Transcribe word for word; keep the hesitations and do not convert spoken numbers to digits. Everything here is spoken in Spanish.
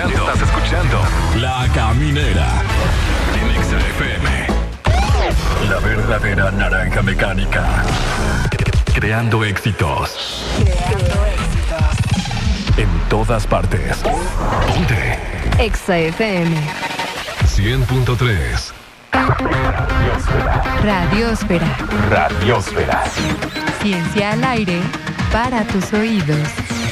escuchando, estás escuchando La Caminera en Exa F M. La verdadera naranja mecánica. Creando éxitos. Creando éxitos. En todas partes. Ponte. Exa F M. cien punto tres. Radiósfera. Radiósfera. Ciencia al aire para tus oídos.